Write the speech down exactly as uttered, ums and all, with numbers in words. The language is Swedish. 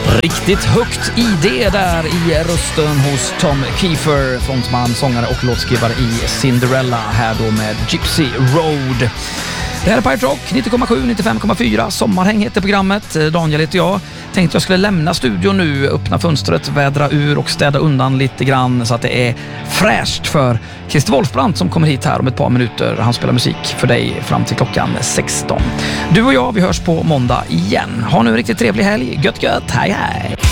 Riktigt högt I D där i rösten hos Tom Kiefer, frontman, sångare och låtskrivare i Cinderella, här då med Gypsy Road. Det här är Pirate Rock, nittio komma sju, nittiofem komma fyra. Sommarhäng heter programmet. Daniel heter jag. Tänkte jag skulle lämna studion nu, öppna fönstret, vädra ur och städa undan lite grann så att det är fräscht för Christer Wolfbrandt som kommer hit här om ett par minuter. Han spelar musik för dig fram till klockan sexton. Du och jag, vi hörs på måndag igen. Ha nu en riktigt trevlig helg. Gött gött, hej hej!